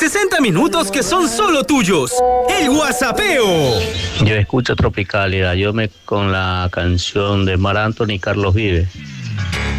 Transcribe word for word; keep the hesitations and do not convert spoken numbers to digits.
sesenta minutos que son solo tuyos. El WhatsAppeo. Yo escucho Tropicalia, yo me con la canción de Mar Anthony y Carlos Vives.